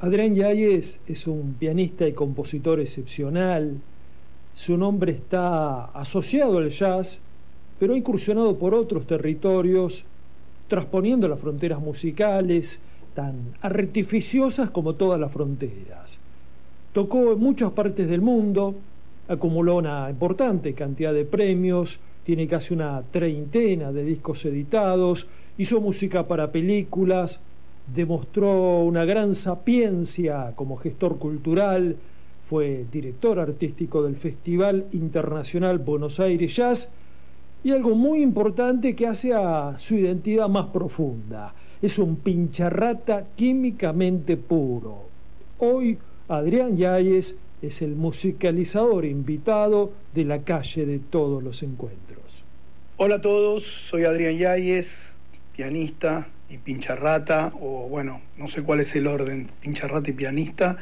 Adrián Yáñez es un pianista y compositor excepcional. Su nombre está asociado al jazz, pero ha incursionado por otros territorios, trasponiendo las fronteras musicales, tan artificiosas como todas las fronteras. Tocó en muchas partes del mundo, acumuló una importante cantidad de premios, tiene casi una treintena de discos editados, hizo música para películas, demostró una gran sapiencia como gestor cultural, fue director artístico del Festival Internacional Buenos Aires Jazz y algo muy importante que hace a su identidad más profunda. Es un pincharrata químicamente puro. Hoy Adrián Yáñez es el musicalizador invitado de la calle de todos los encuentros. Hola a todos, soy Adrián Yáñez, pianista y pincharrata, o bueno, no sé cuál es el orden, pincharrata y pianista.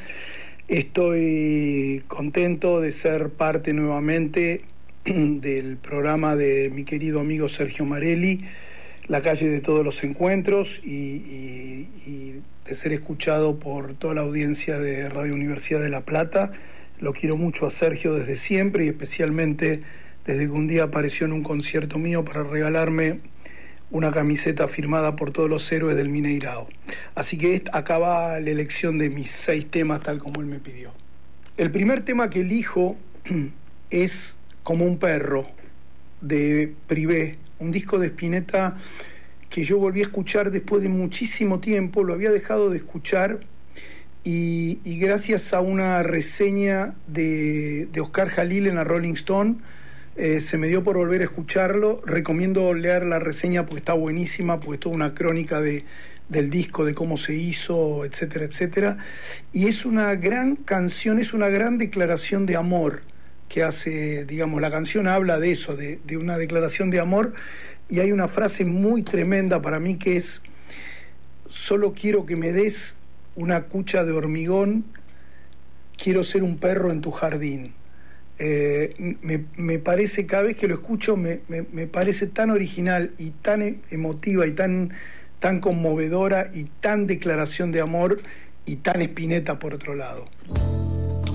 Estoy contento de ser parte nuevamente del programa de mi querido amigo Sergio Marelli, La calle de todos los encuentros, y de ser escuchado por toda la audiencia de Radio Universidad de La Plata. Lo quiero mucho a Sergio desde siempre y especialmente desde que un día apareció en un concierto mío para regalarme una camiseta firmada por todos los héroes del Mineirao. Así que acá va la elección de mis 6 temas tal como él me pidió. El primer tema que elijo es Como un perro, de Privé, un disco de Spinetta que yo volví a escuchar después de muchísimo tiempo. Lo había dejado de escuchar y gracias a una reseña de Oscar Jalil en la Rolling Stone, se me dio por volver a escucharlo. Recomiendo leer la reseña porque está buenísima, porque es toda una crónica del disco, de cómo se hizo, etcétera, etcétera. Y es una gran canción, es una gran declaración de amor que hace, digamos, la canción habla de eso, de una declaración de amor, y hay una frase muy tremenda para mí que es: solo quiero que me des una cucha de hormigón, quiero ser un perro en tu jardín. Me parece, cada vez que lo escucho, me parece tan original y tan emotiva y tan conmovedora y tan declaración de amor y tan Spinetta por otro lado.